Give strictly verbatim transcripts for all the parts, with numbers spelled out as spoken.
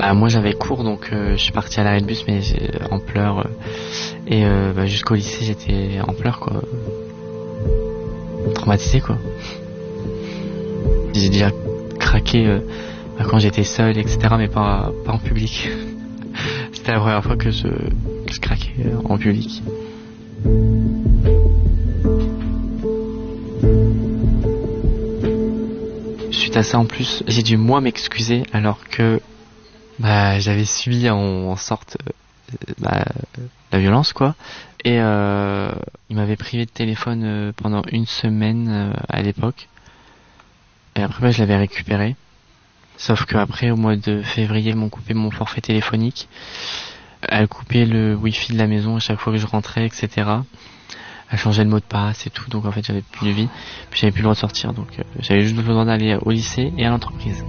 Ah, moi j'avais cours, donc euh, je suis parti à l'arrêt de bus, mais en pleurs. Euh, et euh, bah, jusqu'au lycée j'étais en pleurs, quoi. Traumatisé, quoi. J'ai déjà craqué euh, bah, quand j'étais seul, et cetera, mais pas, pas en public. C'était la première fois que je, que je craquais euh, en public. Suite à ça, en plus, j'ai dû moi m'excuser alors que bah, j'avais subi en, en sorte euh, bah, la violence, quoi. Et euh, il m'avait privé de téléphone euh, pendant une semaine euh, à l'époque. Et après, bah, je l'avais récupéré. Sauf qu'après, au mois de février, ils m'ont coupé mon forfait téléphonique. Elle coupait le wifi de la maison à chaque fois que je rentrais, et cetera. Elle changeait le mot de passe et tout, donc en fait j'avais plus de vie, puis j'avais plus le droit de sortir, donc euh, j'avais juste le droit d'aller au lycée et à l'entreprise.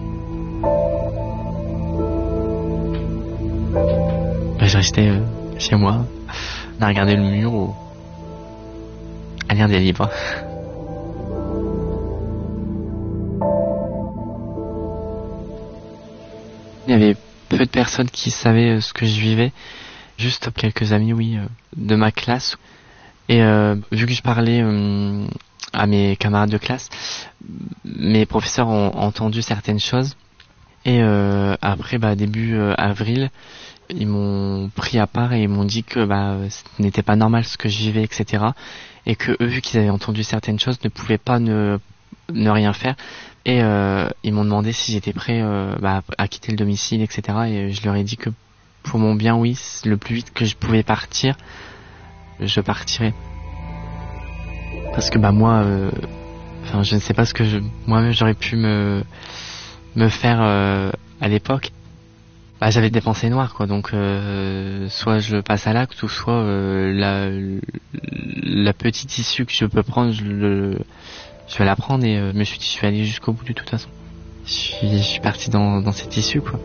Bah, je restais euh, chez moi, à regarder le mur ou à lire des livres. Il y avait peu de personnes qui savaient euh, ce que je vivais, juste quelques amis, oui, euh, de ma classe. Et euh, vu que je parlais euh, à mes camarades de classe, mes professeurs ont entendu certaines choses. Et euh, après, bah, début euh, avril, ils m'ont pris à part et ils m'ont dit que bah, ce n'était pas normal ce que je vivais, et cetera. Et que eux, vu qu'ils avaient entendu certaines choses, ne pouvaient pas ne, ne rien faire. Et euh, ils m'ont demandé si j'étais prêt euh, bah, à quitter le domicile, et cetera. Et je leur ai dit que pour mon bien, oui, le plus vite que je pouvais partir, je partirais. Parce que bah moi, euh, enfin je ne sais pas ce que je, moi-même j'aurais pu me me faire euh, à l'époque. Bah j'avais des pensées noires, quoi, donc euh, soit je passe à l'acte ou soit euh, la la petite issue que je peux prendre, je le je vais la prendre et euh, je me suis dit je vais aller jusqu'au bout de toute façon. Je suis je suis parti dans dans cette issue, quoi.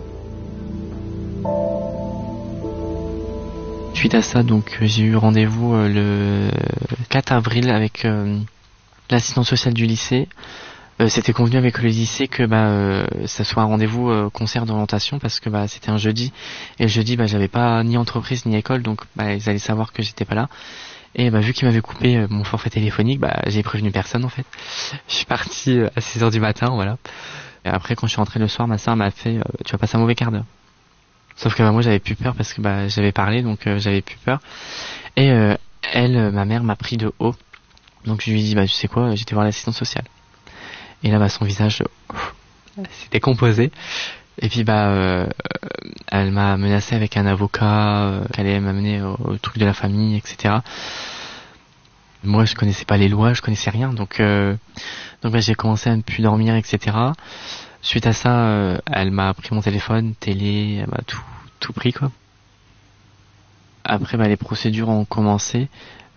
Suite à ça, donc j'ai eu rendez-vous euh, le quatre avril avec euh, l'assistante sociale du lycée. Euh, c'était convenu avec le lycée que bah euh, ça soit un rendez-vous euh, concert d'orientation parce que bah c'était un jeudi et le jeudi bah j'avais pas ni entreprise ni école, donc bah ils allaient savoir que j'étais pas là. Et bah vu qu'ils m'avaient coupé euh, mon forfait téléphonique, bah j'ai prévenu personne en fait. Je suis parti euh, à six heures du matin, voilà. Et après quand je suis rentré le soir, ma soeur m'a fait euh, tu vas passer un mauvais quart d'heure. Sauf que bah, moi j'avais plus peur parce que bah j'avais parlé, donc euh, j'avais plus peur. Et euh, elle, euh, ma mère m'a pris de haut. Donc je lui ai dit bah tu sais quoi, j'étais voir l'assistante sociale. Et là bah son visage euh, s'était composé. Et puis bah euh, elle m'a menacé avec un avocat euh, qui allait m'amener au, au truc de la famille, et cetera. Moi je connaissais pas les lois, je connaissais rien, donc euh, donc bah, j'ai commencé à ne plus dormir, et cetera. Suite à ça, euh, elle m'a pris mon téléphone, télé, elle m'a tout, tout pris, quoi. Après, bah, les procédures ont commencé.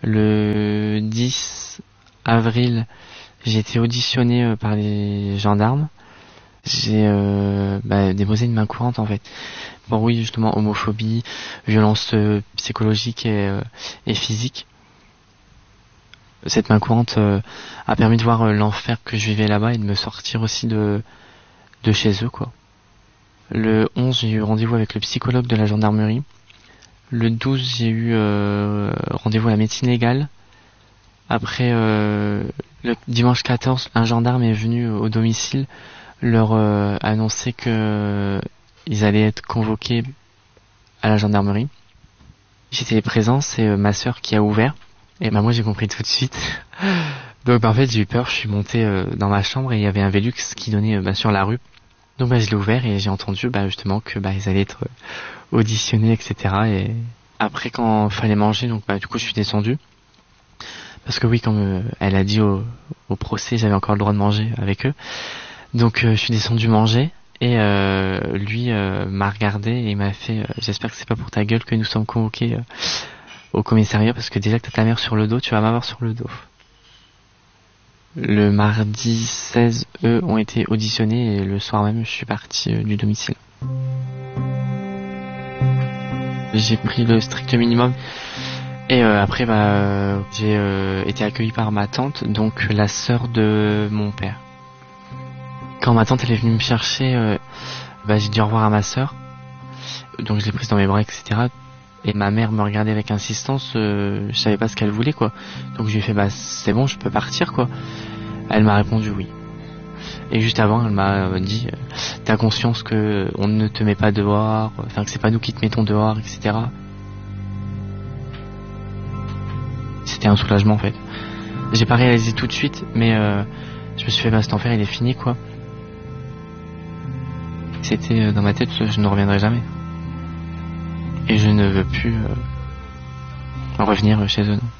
Le dix avril, j'ai été auditionné euh, par les gendarmes. J'ai euh, bah, déposé une main courante, en fait. Bon, oui, justement, homophobie, violence euh, psychologique et, euh, et physique. Cette main courante euh, a permis de voir euh, l'enfer que je vivais là-bas et de me sortir aussi de... de chez eux, quoi. Le onze, j'ai eu rendez-vous avec le psychologue de la gendarmerie. Le douze, j'ai eu euh, rendez-vous à la médecine légale. Après, euh, le dimanche quatorze, un gendarme est venu au domicile leur euh, annoncer que euh, ils allaient être convoqués à la gendarmerie. J'étais présent, c'est euh, ma sœur qui a ouvert. Et bah moi j'ai compris tout de suite. Donc bah, en fait j'ai eu peur, je suis monté euh, dans ma chambre et il y avait un Velux qui donnait euh, bah, sur la rue. Donc bah je l'ai ouvert et j'ai entendu bah justement que bah ils allaient être euh, auditionnés, et cetera. Et après quand il fallait manger, donc bah du coup je suis descendu. Parce que oui, comme euh, elle a dit au, au procès, j'avais encore le droit de manger avec eux. Donc euh, je suis descendu manger et euh, lui euh, m'a regardé et il m'a fait euh, j'espère que c'est pas pour ta gueule que nous sommes convoqués euh, au commissariat parce que déjà que t'as ta mère sur le dos, tu vas m'avoir sur le dos. Le mardi seize, eux ont été auditionnés et le soir même, je suis parti euh, du domicile. J'ai pris le strict minimum et euh, après bah euh, j'ai euh, été accueilli par ma tante, donc la sœur de mon père. Quand ma tante elle est venue me chercher, euh, bah j'ai dit au revoir à ma sœur donc je l'ai prise dans mes bras, et cetera. Et ma mère me regardait avec insistance, euh, je savais pas ce qu'elle voulait, quoi. Donc je lui ai fait, bah c'est bon, je peux partir, quoi. Elle m'a répondu oui. Et juste avant, elle m'a dit, t'as conscience que on ne te met pas dehors, enfin que c'est pas nous qui te mettons dehors, et cetera. C'était un soulagement, en fait. J'ai pas réalisé tout de suite, mais euh, je me suis fait, bah cet enfer il est fini, quoi. C'était euh, dans ma tête, je ne reviendrai jamais. Et je ne veux plus euh, revenir chez eux. Non.